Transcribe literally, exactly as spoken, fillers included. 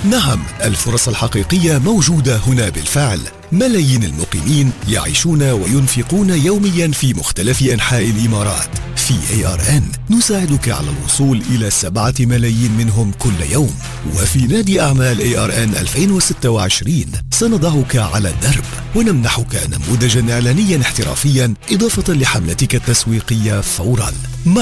نعم، الفرص الحقيقية موجودة هنا بالفعل. ملايين المقيمين يعيشون وينفقون يوميا في مختلف أنحاء الإمارات. في إيه آر إن نساعدك على الوصول إلى سبعة ملايين منهم كل يوم. وفي نادي أعمال إيه آر إن ألفين وستة وعشرين سنضعك على الدرب ونمنحك نموذجا إعلانيا احترافيا إضافة لحملتك التسويقية فورا.